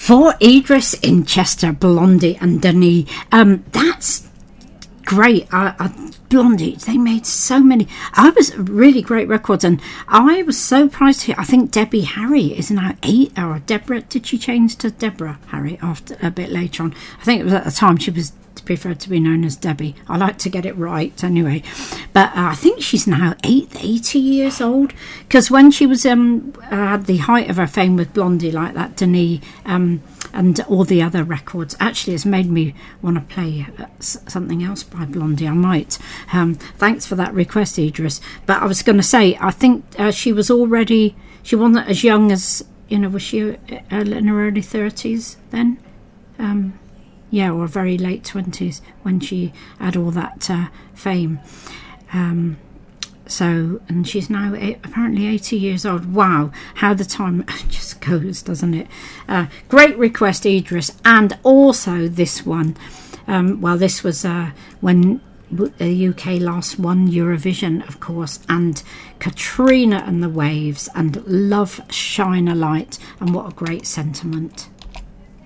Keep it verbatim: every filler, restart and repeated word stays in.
For Idris in Chester, Blondie and Denis. Um, that's great. I, I, Blondie, they made so many. I was really great records, and I was so surprised to hear. I think Debbie Harry is now eight, or Deborah. Did she change to Deborah Harry after a bit later on? I think it was at the time she was preferred to be known as Debbie. I like to get it right anyway. But uh, I think she's now eight, eighty years old, because when she was um uh, at the height of her fame with Blondie, like that, Denis, um, and all the other records, actually has made me want to play uh, something else by Blondie. I might. Um, thanks for that request, Idris. But I was going to say, I think uh, she was already, she wasn't as young as, you know, was she uh, in her early thirties then? Um, yeah, or very late twenties when she had all that uh, fame. Um, so, and she's now eight, apparently eighty years old. Wow, how the time just goes, doesn't it? Uh, great request, Idris. And also this one, um, well, this was uh, when the U K last won Eurovision, of course, and Katrina and the Waves and Love Shine a Light, and what a great sentiment.